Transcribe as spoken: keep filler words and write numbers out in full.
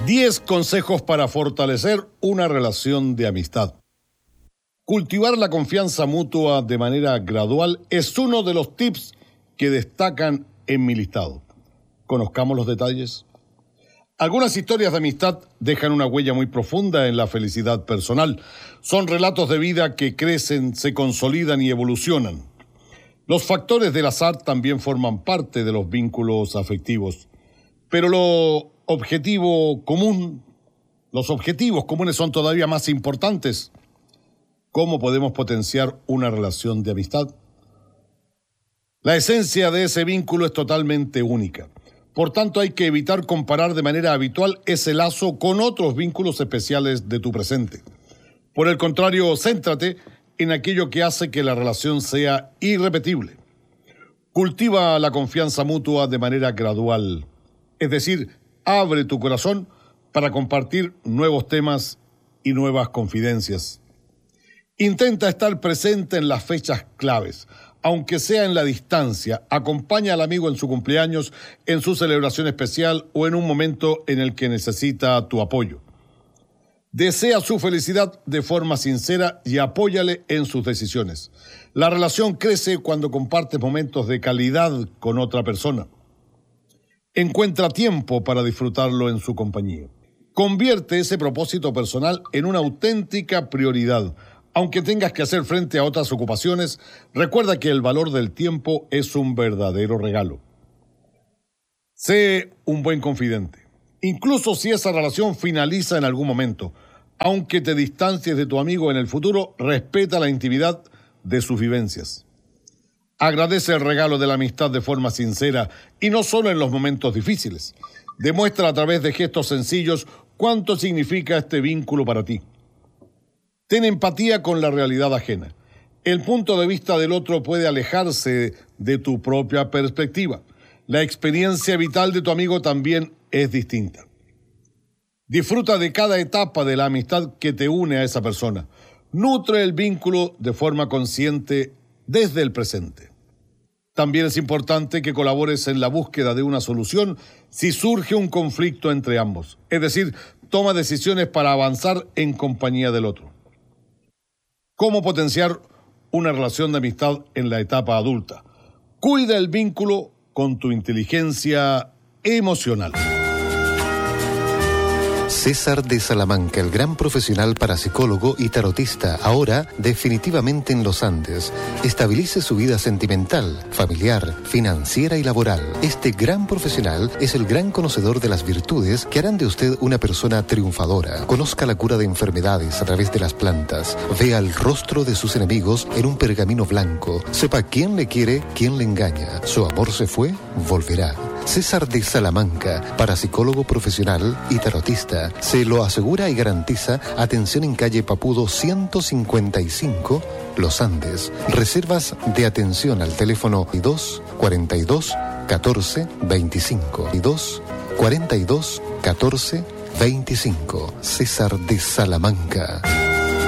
diez consejos para fortalecer una relación de amistad. Cultivar la confianza mutua de manera gradual es uno de los tips que destacan en mi listado. Conozcamos los detalles. Algunas historias de amistad dejan una huella muy profunda en la felicidad personal. Son relatos de vida que crecen, se consolidan y evolucionan. Los factores del azar también forman parte de los vínculos afectivos. Pero lo objetivo común, los objetivos comunes son todavía más importantes. ¿Cómo podemos potenciar una relación de amistad? La esencia de ese vínculo es totalmente única. Por tanto, hay que evitar comparar de manera habitual ese lazo con otros vínculos especiales de tu presente. Por el contrario, céntrate en aquello que hace que la relación sea irrepetible. Cultiva la confianza mutua de manera gradual. Es decir, abre tu corazón para compartir nuevos temas y nuevas confidencias. Intenta estar presente en las fechas claves, aunque sea en la distancia. Acompaña al amigo en su cumpleaños, en su celebración especial o en un momento en el que necesita tu apoyo. Desea su felicidad de forma sincera y apóyale en sus decisiones. La relación crece cuando compartes momentos de calidad con otra persona. Encuentra tiempo para disfrutarlo en su compañía. Convierte ese propósito personal en una auténtica prioridad. Aunque tengas que hacer frente a otras ocupaciones, recuerda que el valor del tiempo es un verdadero regalo. Sé un buen confidente, incluso si esa relación finaliza en algún momento. Aunque te distancies de tu amigo en el futuro, respeta la intimidad de sus vivencias. Agradece el regalo de la amistad de forma sincera y no solo en los momentos difíciles. Demuestra a través de gestos sencillos cuánto significa este vínculo para ti. Ten empatía con la realidad ajena. El punto de vista del otro puede alejarse de tu propia perspectiva. La experiencia vital de tu amigo también es distinta. Disfruta de cada etapa de la amistad que te une a esa persona. Nutre el vínculo de forma consciente desde el presente. También es importante que colabores en la búsqueda de una solución si surge un conflicto entre ambos. Es decir, toma decisiones para avanzar en compañía del otro. ¿Cómo potenciar una relación de amistad en la etapa adulta? Cuida el vínculo con tu inteligencia emocional. César de Salamanca, el gran profesional parapsicólogo y tarotista, ahora definitivamente en los Andes. Estabilice su vida sentimental, familiar, financiera y laboral. Este gran profesional es el gran conocedor de las virtudes que harán de usted una persona triunfadora. Conozca la cura de enfermedades a través de las plantas. Vea el rostro de sus enemigos en un pergamino blanco. Sepa quién le quiere, quién le engaña. Su amor se fue, volverá. César de Salamanca, parapsicólogo profesional y tarotista, se lo asegura y garantiza atención en calle Papudo ciento cincuenta y cinco, Los Andes. Reservas de atención al teléfono dos cuarenta y dos catorce veinticinco y dos cuarenta y dos catorce veinticinco. César de Salamanca.